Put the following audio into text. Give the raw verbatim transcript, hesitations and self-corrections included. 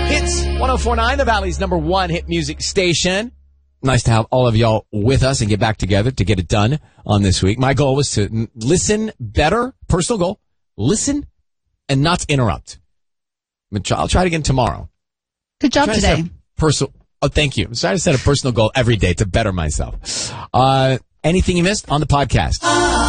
Hits one oh four point nine, the Valley's number one hit music station. Nice to have all of y'all with us and get back together to get it done on this week. My goal was to listen better, personal goal, listen and not interrupt. I'll try it again tomorrow. Good job today. To personal, oh, thank you. I'm trying to set a personal goal every day to better myself. Uh, anything you missed on the podcast?